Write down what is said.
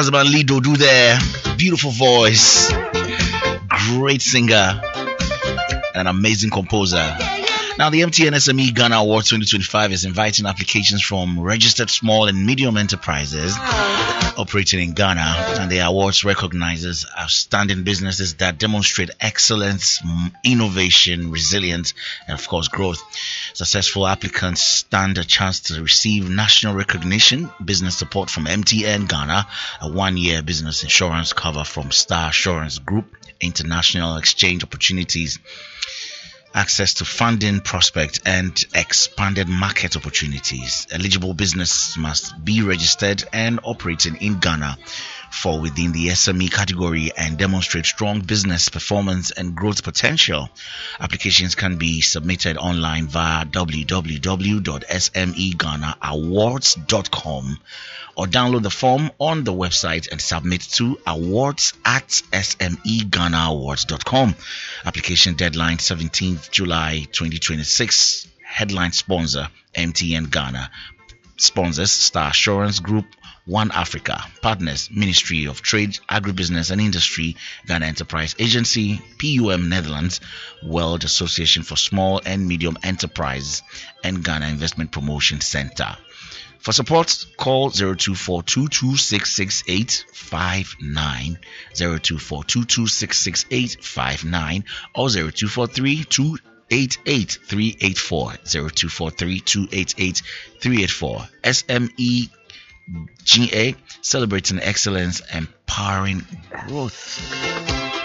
That's about Lido do there. Beautiful voice, great singer, an amazing composer. Now, the MTN SME Ghana Award 2025 is inviting applications from registered small and medium enterprises operating in Ghana, and the awards recognizes outstanding businesses that demonstrate excellence, innovation, resilience, and of course growth. Successful applicants stand a chance to receive national recognition, business support from MTN Ghana, a 1-year business insurance cover from Star Assurance Group, international exchange opportunities, access to funding prospects, and expanded market opportunities. Eligible business must be registered and operating in Ghana, fall within the SME category, and demonstrate strong business performance and growth potential. Applications can be submitted online via www.smeghanaawards.com or download the form on the website and submit to awards@smeghanaawards.com. Application deadline 17th July 2026. Headline sponsor MTN Ghana. Sponsors Star Assurance Group, One Africa. Partners Ministry of Trade, Agribusiness and Industry, Ghana Enterprise Agency, PUM Netherlands, World Association for Small and Medium Enterprises, and Ghana Investment Promotion Center. For support, call 02422668859, 02422668859, or 0243288384, 0243288384. SME GA, celebrating excellence, empowering growth.